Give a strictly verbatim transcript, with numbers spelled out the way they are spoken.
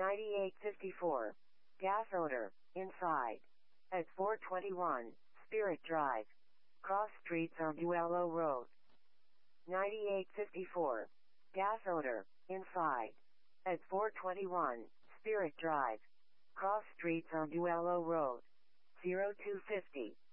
ninety-eight fifty-four. Gas odor, inside. At four twenty-one, Spirit Drive. Cross streets or Duello Road. ninety-eight fifty-four. Gas odor, inside. At four twenty-one, Spirit Drive. Cross streets or Duello Road. zero two fifty.